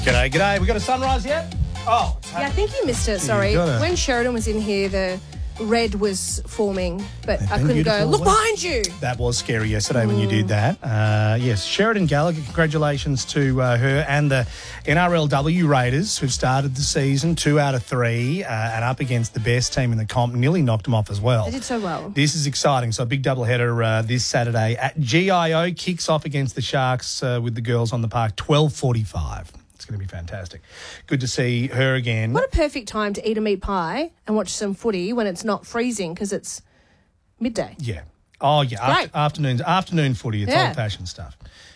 G'day. We got a sunrise yet? Oh, it's Yeah, I think you missed it. Sorry. When Sheridan was in here, the red was forming, but I couldn't go, look behind you. That was scary yesterday when you did that. Yes, Sheridan Gallagher, congratulations to her and the NRLW Raiders who've started the season 2 out of 3 and up against the best team in the comp. Nearly knocked them off as well. They did so well. This is exciting. So a big doubleheader this Saturday at GIO. Kicks off against the Sharks with the girls on the park, 12:45. It's going to be fantastic. Good to see her again. What a perfect time to eat a meat pie and watch some footy when it's not freezing because it's midday. Yeah. Oh, yeah. Afternoon footy. It's old-fashioned stuff.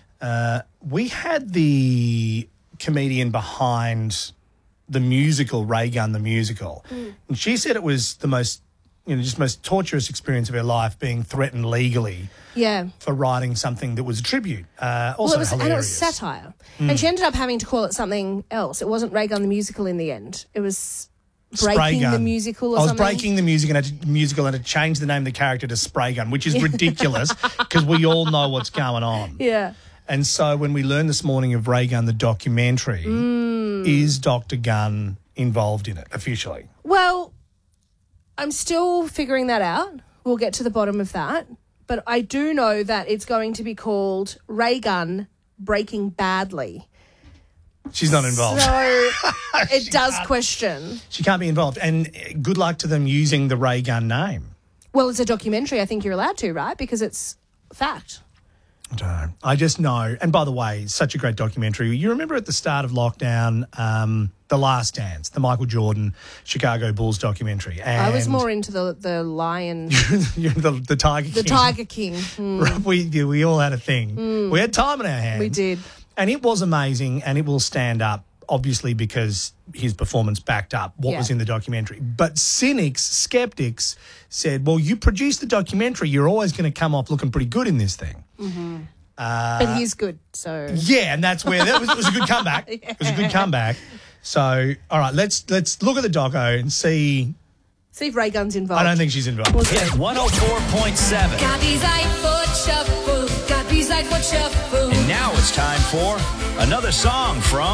We had the comedian behind the musical, Ray Gunn the musical, and she said it was the most torturous experience of her life, being threatened legally for writing something that was a tribute. Also hilarious. And it was satire. And she ended up having to call it something else. It wasn't Ray Gun the musical in the end. It was Breaking the musical or something. Breaking the musical and had changed the name of the character to Spray Gun, which is ridiculous because we all know what's going on. Yeah. And so when we learned this morning of Ray Gun, the documentary, is Dr. Gunn involved in it officially? Well, I'm still figuring that out. We'll get to the bottom of that. But I do know that it's going to be called Ray Gun Breaking Badly. She's not involved. So it does question. She can't be involved. And good luck to them using the Ray Gun name. Well, it's a documentary. I think you're allowed to, right? Because it's fact. I don't know. I just know. And by the way, such a great documentary. You remember at the start of lockdown, The Last Dance, the Michael Jordan Chicago Bulls documentary. And I was more into the lion. the Tiger King. The Tiger King. We all had a thing. We had time in our hands. We did. And it was amazing, and it will stand up, obviously, because his performance backed up what was in the documentary. But skeptics said, well, you produced the documentary, you're always going to come off looking pretty good in this thing. Mm-hmm. But he's good, so... Yeah, and that's where... it was a good comeback. It was a good comeback. So, all right, let's look at the doco and see... See if Ray Gunn's involved. I don't think she's involved. Hit 104.7. Gabi's iPod Shuffle. Gabi's iPod Shuffle. And now it's time for another song from